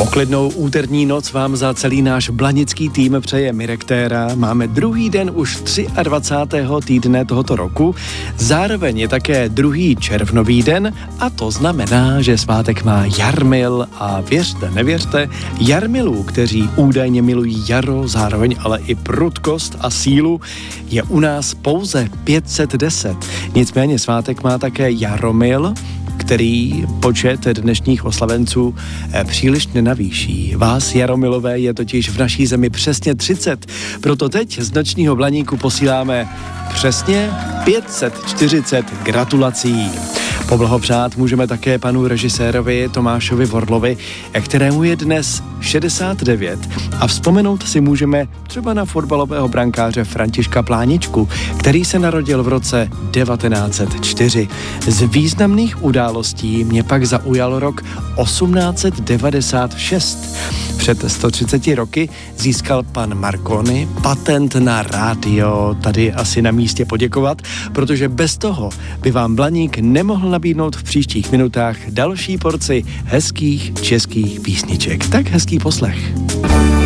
Poklidnou úterní noc vám za celý náš blanický tým přeje Mirek Téra. Máme druhý den už 23. týdne tohoto roku. Zároveň je také druhý červnový den a to znamená, že svátek má Jarmil a věřte, nevěřte, Jarmilů, kteří údajně milují jaro, zároveň ale i prudkost a sílu, je u nás pouze 510. Nicméně svátek má také Jaromil, který počet dnešních oslavenců příliš nenavýší. Vás, Jaromilové, je totiž v naší zemi přesně 30. Proto teď z nočního Blaníku posíláme přesně 540 gratulací. Poblahopřát můžeme také panu režisérovi Tomášovi Vorlovi, kterému je dnes 69 a vzpomenout si můžeme třeba na fotbalového brankáře Františka Pláničku, který se narodil v roce 1904. Z významných událostí mě pak zaujal rok 1896. Před 130 roky získal pan Marconi patent na rádio. Tady asi na místě poděkovat, protože bez toho by vám Blaník nemohl nabídnout v příštích minutách další porci hezkých českých písniček. Tak hezký poslech.